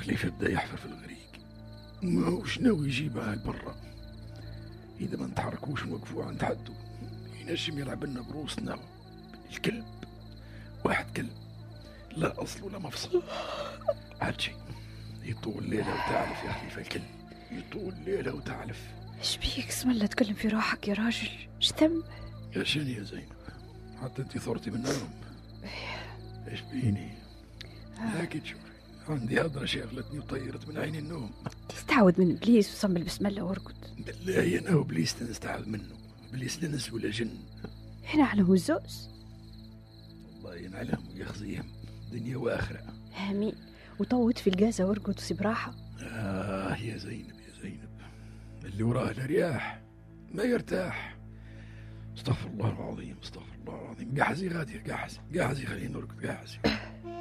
خليفة بدا يحفر في الغريق، ما هوش ناوي يجيبها لبرا. إذا ما نتحركوش ونوقفوا عند حدو ينجم يلعب لنا بروسنا. الكلب واحد كلب، لا أصل ولا مفصل. عادشي يطول ليلة وتعلف يا خليفة، الكلب يطول ليلة وتعلف. ايش بيك اسم الله تكلم في روحك يا راجل؟ ايش ذنب؟ يا شنو يا زينب، حتى انت ثرتي من النوم؟ ايش بيني؟ لكن شوفي عندي هضرة شغلتني وطيرت من عيني النوم. تستعوذ من ابليس وصمل بسم الله وارقد. بالله انا وابليس نستعوذ منه، ابليس لنس ولا جن؟ هنا علم الزوز. الله ينعلهم ويخزيهم دنيا واخرة. امين. وطوت في الجازة وارقد وسيب راحة. يا زينب يا زينب، اللي وراه الرياح ما يرتاح. استغفر الله العظيم استغفر الله العظيم. قاحزي غادي، قاحزي خلينا نرقد، قاحزي.